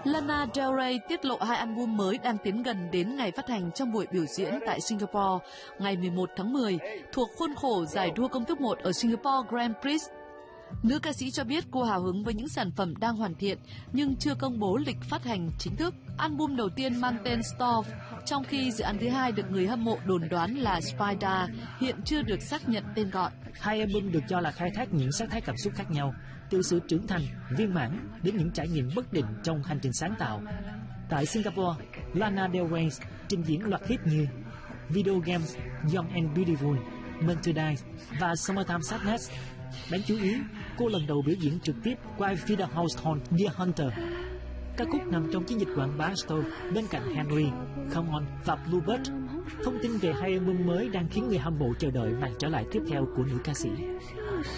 Lana Del Rey tiết lộ 2 album mới đang tiến gần đến ngày phát hành trong buổi biểu diễn tại Singapore ngày 11 tháng 10 thuộc khuôn khổ giải đua công thức 1 ở Singapore Grand Prix. Nữ ca sĩ cho biết cô hào hứng với những sản phẩm đang hoàn thiện nhưng chưa công bố lịch phát hành chính thức. Album đầu tiên mang tên Storm, trong khi dự án thứ hai được người hâm mộ đồn đoán là Spider, hiện chưa được xác nhận tên gọi. 2 album được cho là khai thác những sắc thái cảm xúc khác nhau, từ sự trưởng thành, viên mãn đến những trải nghiệm bất định trong hành trình sáng tạo. Tại Singapore, Lana Del Rey trình diễn loạt hit như Video Games, Young and Beautiful, Meant to Die và Summertime Sadness. Đáng chú ý, cô lần đầu biểu diễn trực tiếp qua Vida Household Dear Hunter. Ca khúc nằm trong chiến dịch quảng bá Stove bên cạnh Henry, Come On và Bluebird. Thông tin về 2 album mới đang khiến người hâm mộ chờ đợi màn trở lại tiếp theo của nữ ca sĩ.